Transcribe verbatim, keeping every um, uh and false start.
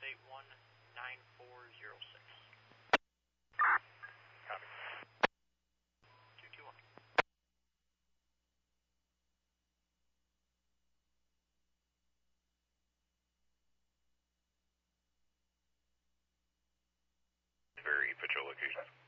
eight one nine four zero six. Copy. two two one. Very patrol location.